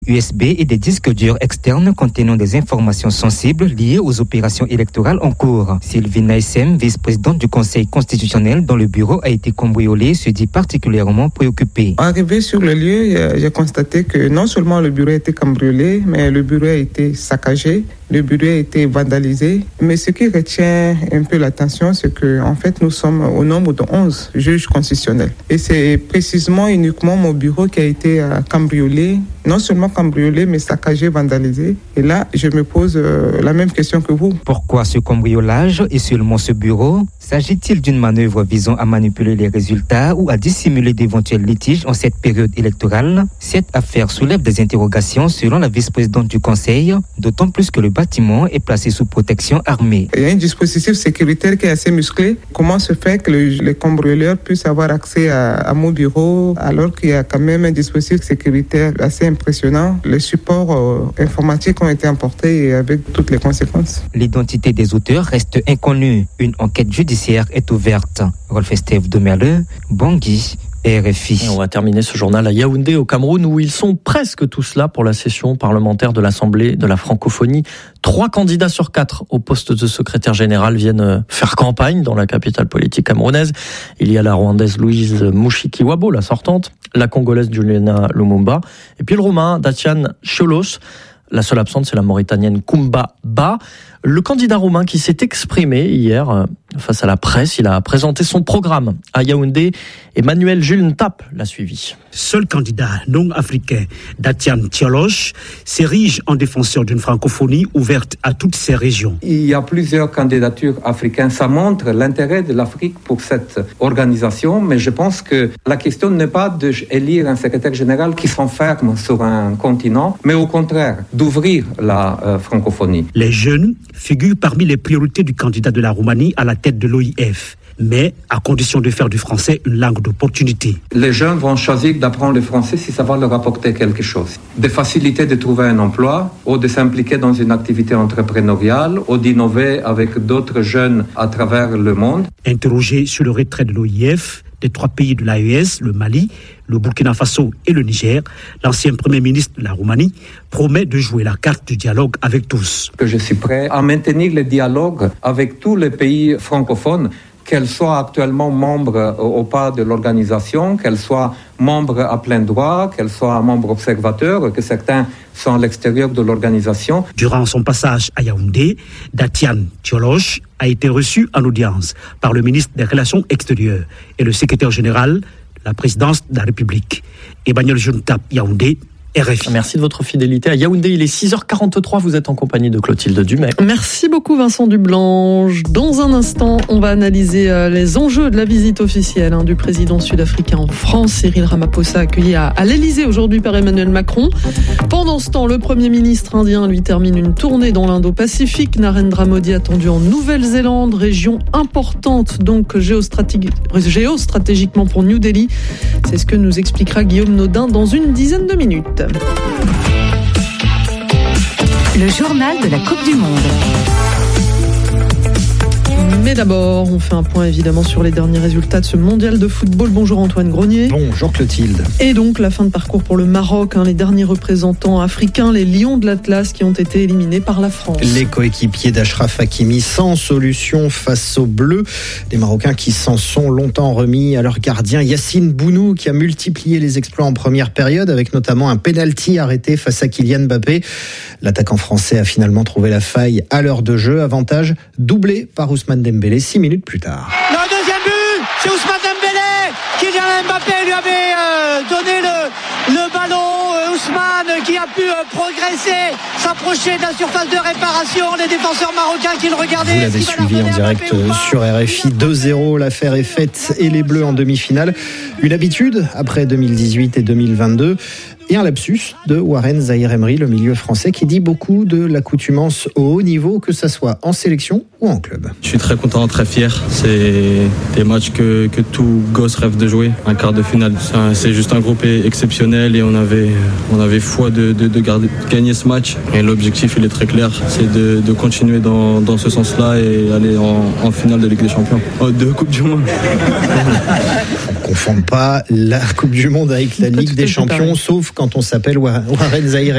USB et des disques durs externes contenant des informations sensibles liées aux opérations électorales en cours. Sylvie Naissem, vice-présidente du Conseil constitutionnel dont le bureau a été cambriolé, se dit particulièrement préoccupée. Arrivé sur le lieu, j'ai constaté que non seulement le bureau a été cambriolé, mais le bureau a été saccagé, le bureau a été vandalisé. Mais ce qui retient un peu l'attention, c'est qu'en fait, nous sommes au nombre de 11 juges constitutionnels. Et c'est précisément uniquement mon bureau qui a été cambriolé, non seulement cambriolé, mais saccagé, vandalisé. Et là, je me pose la même question que vous. Pourquoi ce cambriolage et seulement ce bureau ? S'agit-il d'une manœuvre visant à manipuler les résultats ou à dissimuler d'éventuels litiges en cette période électorale ? Cette affaire soulève des interrogations selon la vice-présidente du Conseil, d'autant plus que le bâtiment est placé sous protection armée. Il y a un dispositif sécuritaire qui est assez musclé. Comment se fait que les cambrioleurs puissent avoir accès à mon bureau alors qu'il y a quand même un dispositif sécuritaire assez impressionnant? Les supports informatiques ont été emportés et avec toutes les conséquences. L'identité des auteurs reste inconnue. Une enquête judiciaire est ouverte. Rolf Estève Domerle, Bangui, RFI. Et on va terminer ce journal à Yaoundé au Cameroun où ils sont presque tous là pour la session parlementaire de l'Assemblée de la francophonie. 3 candidats sur 4 au poste de secrétaire général viennent faire campagne dans la capitale politique camerounaise. Il y a la Rwandaise Louise Mushikiwabo, la sortante, la Congolaise Juliana Lumumba et puis le Roumain Dacian Cholos. La seule absente, c'est la Mauritanienne Koumba Ba. Le candidat roumain qui s'est exprimé hier face à la presse, il a présenté son programme à Yaoundé. Emmanuel Jules Ntap l'a suivi. Seul candidat non africain, Dacian Cholos, s'érige en défenseur d'une francophonie ouverte à toutes ces régions. Il y a plusieurs candidatures africaines. Ça montre l'intérêt de l'Afrique pour cette organisation, mais je pense que la question n'est pas d'élire un secrétaire général qui s'enferme sur un continent, mais au contraire, d'ouvrir la francophonie. Les jeunes figurent parmi les priorités du candidat de la Roumanie à la tête de l'OIF, mais à condition de faire du français une langue d'opportunité. Les jeunes vont choisir d'apprendre le français si ça va leur apporter quelque chose. Des facilités de trouver un emploi, ou de s'impliquer dans une activité entrepreneuriale, ou d'innover avec d'autres jeunes à travers le monde. Interrogé sur le retrait de l'OIF des 3 pays de l'AES, le Mali, le Burkina Faso et le Niger, l'ancien Premier ministre de la Roumanie promet de jouer la carte du dialogue avec tous. Je suis prêt à maintenir le dialogue avec tous les pays francophones, qu'elles soient actuellement membres ou pas de l'organisation, qu'elles soient membres à plein droit, qu'elles soient membres observateurs, que certains sont à l'extérieur de l'organisation. Durant son passage à Yaoundé, Dacian Cholos a été reçu en audience par le ministre des Relations extérieures et le secrétaire général de la présidence de la République. Emmanuel Jules Ntap, Yaoundé, RFI. Merci de votre fidélité. À Yaoundé, il est 6h43. Vous êtes en compagnie de Clotilde Dumais. Merci beaucoup Vincent Dublanche. Dans un instant, on va analyser les enjeux de la visite officielle du président sud-africain en France, Cyril Ramaphosa, accueilli à l'Elysée aujourd'hui par Emmanuel Macron. Pendant ce temps, le Premier ministre indien lui termine une tournée dans l'Indo-Pacifique. Narendra Modi attendu en Nouvelle-Zélande, région importante donc géostratégiquement pour New Delhi. C'est ce que nous expliquera Guillaume Nodin dans une dizaine de minutes. Le journal de la Coupe du Monde. Mais d'abord, on fait un point évidemment sur les derniers résultats de ce mondial de football. Bonjour Antoine Grenier. Bonjour Clotilde. Et donc la fin de parcours pour le Maroc, les derniers représentants africains, les Lions de l'Atlas qui ont été éliminés par la France. Les coéquipiers d'Achraf Hakimi sans solution face aux Bleus. Les Marocains qui s'en sont longtemps remis à leur gardien Yassine Bounou qui a multiplié les exploits en première période avec notamment un penalty arrêté face à Kylian Mbappé. L'attaquant français a finalement trouvé la faille à l'heure de jeu. Avantage doublé par Ousmane Dembélé 6 minutes plus tard. Le deuxième but, c'est Ousmane Dembélé. Kylian Mbappé lui avait donné le ballon. Ousmane qui a pu progresser, s'approcher de la surface de réparation. Les défenseurs marocains qui le regardaient. Vous l'avez suivi en direct sur RFI. 2-0, l'affaire est faite et les Bleus en demi-finale. Une habitude après 2018 et 2022. Et un lapsus de Warren Zaïre-Emery, le milieu français, qui dit beaucoup de l'accoutumance au haut niveau, que ça soit en sélection ou en club. Je suis très content, très fier. C'est des matchs que tout gosse rêve de jouer. Un quart de finale, c'est juste un groupe exceptionnel et on avait foi gagner ce match. Et l'objectif, il est très clair, c'est de continuer dans ce sens-là et aller en finale de Ligue des Champions. De Coupe du Monde. On ne confond pas la Coupe du Monde avec la Ligue des Champions, sauf quand on s'appelle Warren Zaïre.